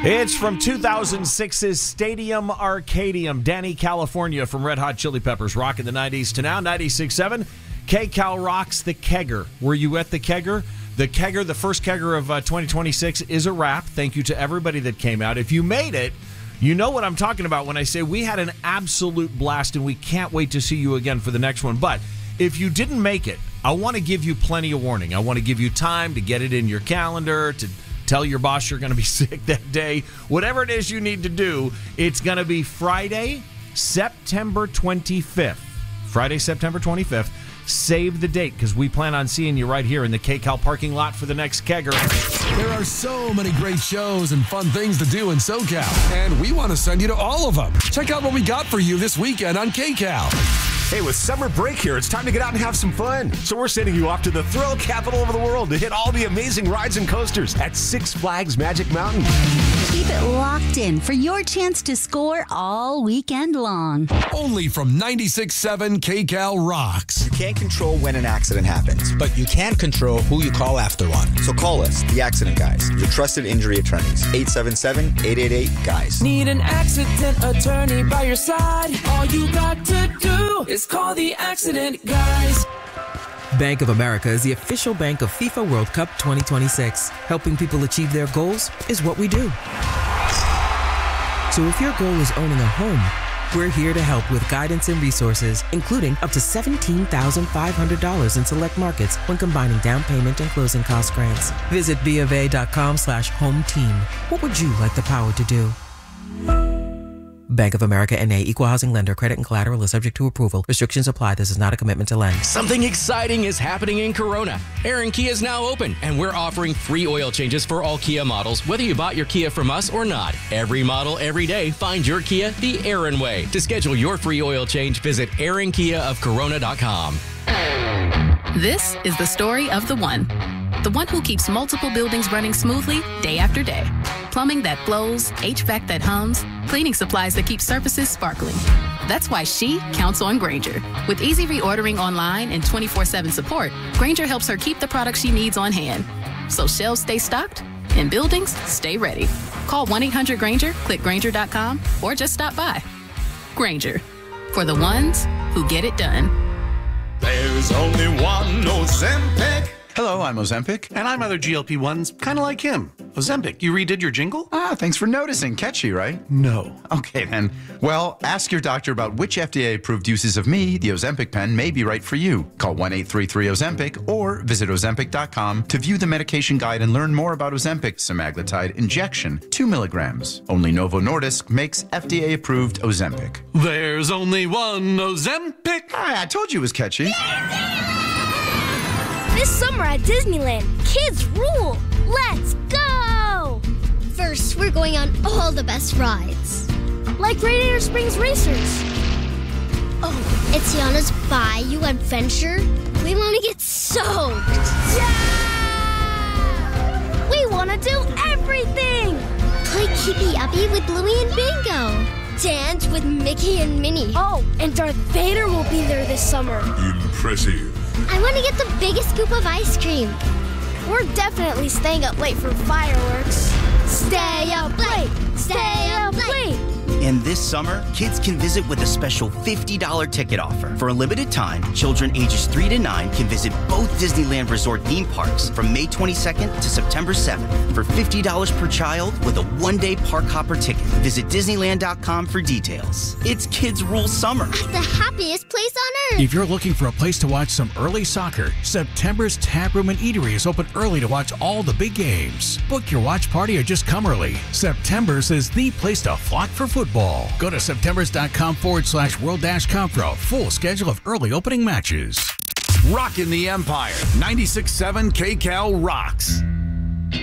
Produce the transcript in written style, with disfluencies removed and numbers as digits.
It's from 2006's Stadium Arcadium. Danny California from Red Hot Chili Peppers, rocking the 90s to now. 96.7. KCal rocks the kegger. Were you at the kegger? The kegger, the first kegger of 2026, is a wrap. Thank you to everybody that came out. If you made it, you know what I'm talking about when I say we had an absolute blast and we can't wait to see you again for the next one. But if you didn't make it, I want to give you plenty of warning. I want to give you time to get it in your calendar, to tell your boss you're going to be sick that day. Whatever it is you need to do, it's going to be Friday, September 25th. Friday, September 25th. Save the date, because we plan on seeing you right here in the KCal parking lot for the next kegger. There are so many great shows and fun things to do in SoCal, and we want to send you to all of them. Check out what we got for you this weekend on KCal. Hey, with summer break here, it's time to get out and have some fun. So we're sending you off to the thrill capital of the world to hit all the amazing rides and coasters at Six Flags Magic Mountain. Keep it locked in for your chance to score all weekend long. Only from 96.7 KCal Rocks. You can't control when an accident happens, but you can control who you call after one. So call us, the Accident Guys, your trusted injury attorneys. 877-888-GUYS. Need an accident attorney by your side? All you got to do is call the Accident Guys. Bank of America is the official bank of FIFA World Cup 2026. Helping people achieve their goals is what we do. So if your goal is owning a home, we're here to help with guidance and resources, including up to $17,500 in select markets when combining down payment and closing cost grants. Visit BofA.com/home team. What would you like the power to do? Bank of America N.A. Equal Housing Lender. Credit and collateral is subject to approval. Restrictions apply. This is not a commitment to lend. Something exciting is happening in Corona. Aaron Kia is now open, and we're offering free oil changes for all Kia models, whether you bought your Kia from us or not. Every model, every day. Find your Kia the Aaron way. To schedule your free oil change, visit AaronKiaofCorona.com. This is the story of the one who keeps multiple buildings running smoothly day after day. Plumbing that flows, HVAC that hums, cleaning supplies that keep surfaces sparkling. That's why she counts on Grainger. With easy reordering online and 24/7 support, Grainger helps her keep the products she needs on hand. So shelves stay stocked and buildings stay ready. Call 1-800-GRAINGER, click Grainger.com, or just stop by. Grainger, for the ones who get it done. There's only one Ozempic. Hello, I'm Ozempic. And I'm other GLP-1s, kind of like him. Ozempic, you redid your jingle? Thanks for noticing. Catchy, right? No. Okay, then. Well, ask your doctor about which FDA-approved uses of me, the Ozempic pen, may be right for you. Call 1-833-OZEMPIC or visit Ozempic.com to view the medication guide and learn more about Ozempic semaglutide injection, 2 milligrams. Only Novo Nordisk makes FDA-approved Ozempic. There's only one Ozempic. I told you it was catchy. This summer at Disneyland, kids rule! Let's go! First, we're going on all the best rides. Like Radiator Springs Racers. Oh, it's Tiana's Bayou Adventure. We want to get soaked. Yeah! We want to do everything! Play Keepy Uppy with Bluey and Bingo. Dance with Mickey and Minnie. Oh, and Darth Vader will be there this summer. Impressive. I want to get the biggest scoop of ice cream. We're definitely staying up late for fireworks. Stay up late! Stay up late! And this summer, kids can visit with a special $50 ticket offer. For a limited time, children ages 3 to 9 can visit both Disneyland Resort theme parks from May 22nd to September 7th for $50 per child with a one-day park hopper ticket. Visit Disneyland.com for details. It's Kids Rule Summer. At the happiest place on earth. If you're looking for a place to watch some early soccer, September's Tap Room and Eatery is open early to watch all the big games. Book your watch party or just come early. September's is the place to flock for football. Go to septembers.com/world-cup for a full schedule of early opening matches. Rockin' the Empire. 96.7 KCal Rocks.